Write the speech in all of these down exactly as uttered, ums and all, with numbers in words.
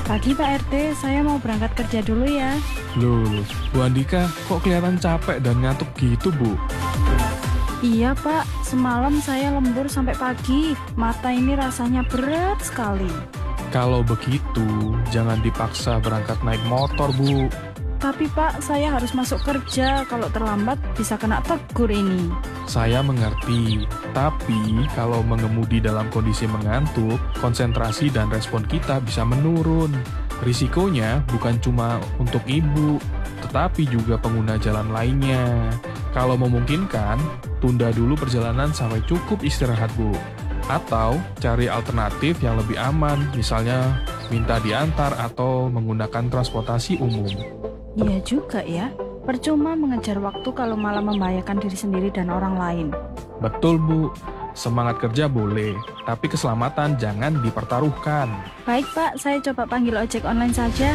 Pagi Pak R T, saya mau berangkat kerja dulu ya. Loh, Bu Andika, kok kelihatan capek dan ngantuk gitu, Bu? Iya Pak, semalam saya lembur sampai pagi. Mata ini rasanya berat sekali. Kalau begitu, jangan dipaksa berangkat naik motor, Bu. Tapi Pak, saya harus masuk kerja. Kalau terlambat bisa kena tegur ini. Saya mengerti, tapi kalau mengemudi dalam kondisi mengantuk, konsentrasi dan respon kita bisa menurun. Risikonya bukan cuma untuk ibu, tetapi juga pengguna jalan lainnya. Kalau memungkinkan, tunda dulu perjalanan sampai cukup istirahat, Bu. Atau cari alternatif yang lebih aman, misalnya minta diantar atau menggunakan transportasi umum. Iya juga ya. Percuma mengejar waktu kalau malah membahayakan diri sendiri dan orang lain. Betul, Bu. Semangat kerja boleh, tapi keselamatan jangan dipertaruhkan. Baik Pak, saya coba panggil ojek online saja.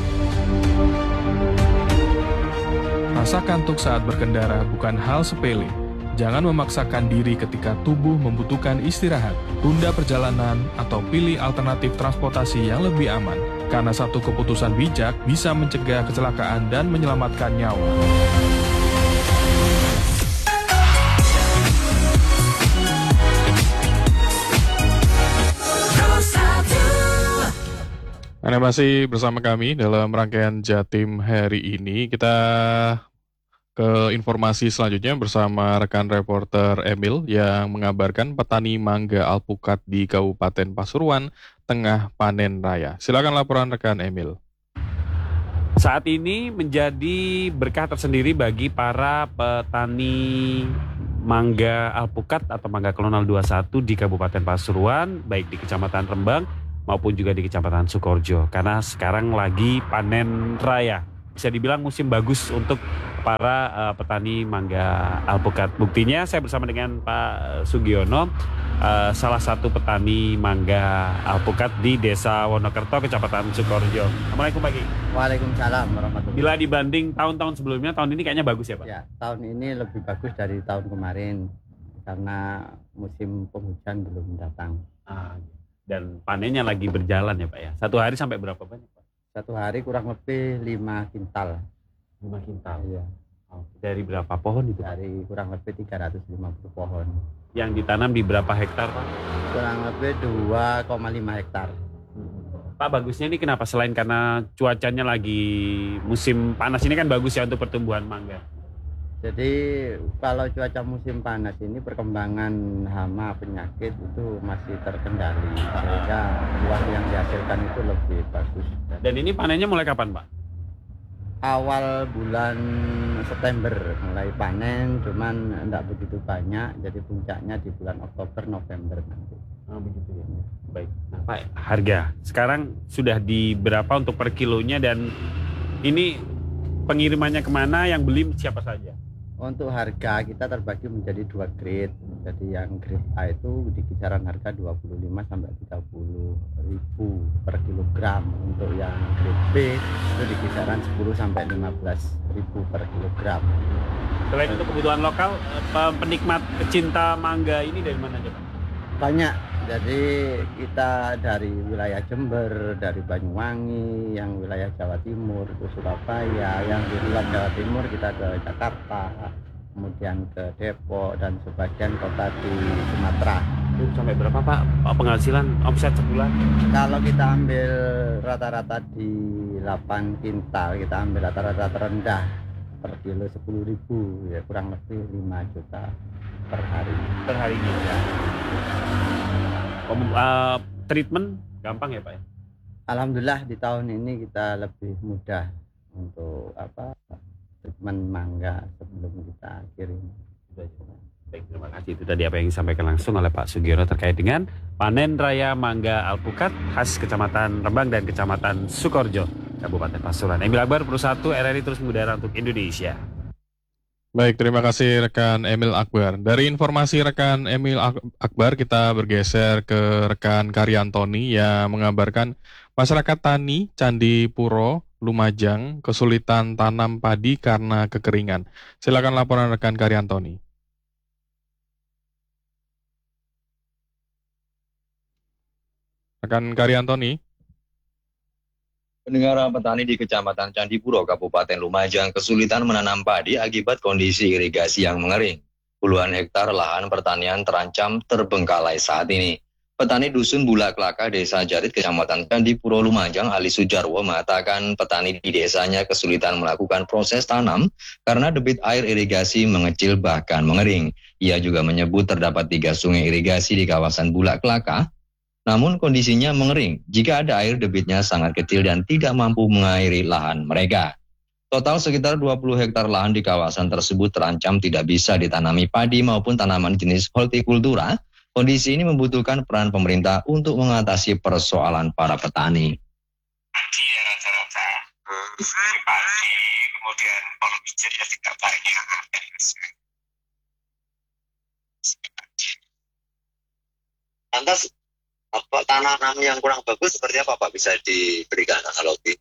Rasa kantuk saat berkendara bukan hal sepele. Jangan memaksakan diri ketika tubuh membutuhkan istirahat. Tunda perjalanan atau pilih alternatif transportasi yang lebih aman. Karena satu keputusan bijak bisa mencegah kecelakaan dan menyelamatkan nyawa. Anda masih bersama kami dalam rangkaian Jatim hari ini. Kita ke informasi selanjutnya bersama rekan reporter Emil yang mengabarkan petani mangga alpukat di Kabupaten Pasuruan tengah panen raya. Silakan laporan rekan Emil. Saat ini menjadi berkah tersendiri bagi para petani mangga alpukat atau mangga kolonel dua puluh satu di Kabupaten Pasuruan, baik di Kecamatan Rembang maupun juga di Kecamatan Sukoharjo, karena sekarang lagi panen raya. Bisa dibilang musim bagus untuk para uh, petani mangga alpukat. Buktinya saya bersama dengan Pak Sugiono, uh, salah satu petani mangga alpukat di Desa Wonokerto, Kecamatan Sukoharjo. Assalamualaikum Pak Ki. Waalaikumsalam warahmatullahi. Bila dibanding tahun-tahun sebelumnya, tahun ini kayaknya bagus ya Pak? Ya, tahun ini lebih bagus dari tahun kemarin karena musim penghujan belum datang. Ah, dan panennya lagi berjalan ya Pak ya. Satu hari sampai berapa banyak Pak? Satu hari kurang lebih lima kintal. lima kintal. Iya. Oh, dari berapa pohon itu? Dari kurang lebih tiga ratus lima puluh pohon. Yang ditanam di berapa hektar Pak? Kurang lebih dua koma lima hektar. Pak, bagusnya ini kenapa? Selain karena cuacanya lagi musim panas ini kan bagus ya untuk pertumbuhan mangga. Jadi kalau cuaca musim panas ini perkembangan hama penyakit itu masih terkendali sehingga buah yang dihasilkan itu lebih bagus. Dan ini panennya mulai kapan Pak? Awal bulan September mulai panen, cuman enggak begitu banyak, jadi puncaknya di bulan Oktober November nanti. Oh begitu ya. Baik. Nah Pak, harga sekarang sudah di berapa untuk per kilonya dan ini pengirimannya kemana, yang beli siapa saja? Untuk harga kita terbagi menjadi dua grade. Jadi yang grade A itu di kisaran harga dua puluh lima sampai tiga puluh ribu per kilogram. Untuk yang grade B itu di kisaran sepuluh sampai lima belas ribu per kilogram. Selain untuk kebutuhan lokal, penikmat pecinta mangga ini dari mana aja Pak? Banyak. Jadi kita dari wilayah Jember, dari Banyuwangi, yang wilayah Jawa Timur itu Surabaya, yang di luar Jawa Timur kita ke Jakarta, kemudian ke Depok dan sebagian kota di Sumatera. Itu sampai berapa Pak penghasilan omset sebulan? Kalau kita ambil rata-rata di delapan kintal, kita ambil rata-rata terendah per kilo sepuluh ribu, ya kurang lebih lima juta per hari. Per hari ini ya. Uh, treatment gampang ya Pak ya? Alhamdulillah di tahun ini kita lebih mudah untuk apa treatment mangga sebelum kita kirim. Baik, terima kasih. Itu tadi apa yang disampaikan langsung oleh Pak Sugiono terkait dengan panen raya mangga alpukat khas Kecamatan Rembang dan Kecamatan Sukoharjo, Kabupaten Pasuruan. Emil Akbar, Perusahaan R R I terus mengudara untuk Indonesia. Baik, terima kasih rekan Emil Akbar. Dari informasi rekan Emil Akbar, kita bergeser ke rekan Karyantoni yang mengabarkan masyarakat tani Candi Puro, Lumajang, kesulitan tanam padi karena kekeringan. Silakan laporan rekan Karyantoni. Rekan Karyantoni. Pendengar petani di Kecamatan Candipuro, Kabupaten Lumajang kesulitan menanam padi akibat kondisi irigasi yang mengering. Puluhan hektar lahan pertanian terancam terbengkalai saat ini. Petani Dusun Bulak Kelaka, Desa Jarit, Kecamatan Candipuro, Lumajang, Ali Sujarwo mengatakan petani di desanya kesulitan melakukan proses tanam karena debit air irigasi mengecil bahkan mengering. Ia juga menyebut terdapat tiga sungai irigasi di kawasan Bulak Kelaka, namun kondisinya mengering jika ada air debitnya sangat kecil dan tidak mampu mengairi lahan mereka. Total sekitar dua puluh hektar lahan di kawasan tersebut terancam tidak bisa ditanami padi maupun tanaman jenis hortikultura. Kondisi ini membutuhkan peran pemerintah untuk mengatasi persoalan para petani. Padi ya rata-rata. Padi, kemudian kalau biji ya tidak banyak. Lantas apa tanam yang kurang bagus seperti apa Pak bisa diberikan analogi?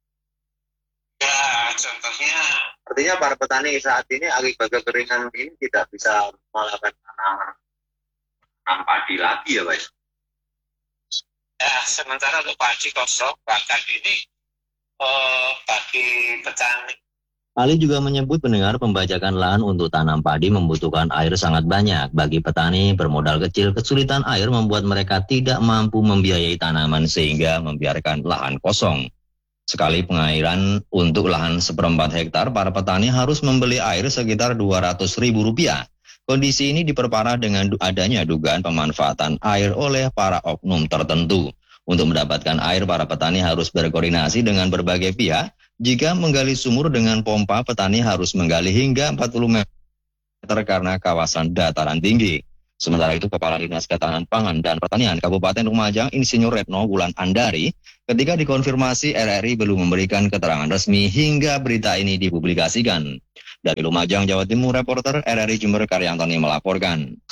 Ya, contohnya Artinya para petani saat ini akibat kekeringan ini tidak bisa melakukan tanaman tanam padi lagi ya Pak? ya sementara untuk padi kosong bahkan ini eh, bagi petani. Ali juga menyebut pendengar pembajakan lahan untuk tanam padi membutuhkan air sangat banyak. Bagi petani bermodal kecil, kesulitan air membuat mereka tidak mampu membiayai tanaman sehingga membiarkan lahan kosong. Sekali pengairan untuk lahan seperempat hektar, para petani harus membeli air sekitar dua ratus ribu rupiah. Kondisi ini diperparah dengan adanya dugaan pemanfaatan air oleh para oknum tertentu. Untuk mendapatkan air, para petani harus berkoordinasi dengan berbagai pihak. Jika menggali sumur dengan pompa, petani harus menggali hingga empat puluh meter karena kawasan dataran tinggi. Sementara itu, Kepala Dinas Ketahanan Pangan dan Pertanian Kabupaten Lumajang, Insinyur Retno Wulan Andari, ketika dikonfirmasi R R I belum memberikan keterangan resmi hingga berita ini dipublikasikan. Dari Lumajang, Jawa Timur, reporter R R I Jember Karyantoni melaporkan.